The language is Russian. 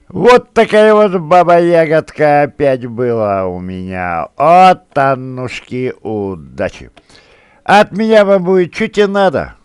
Вот такая вот баба-ягодка опять была у меня. От Аннушки удачи. От меня вам будет чуть и надо.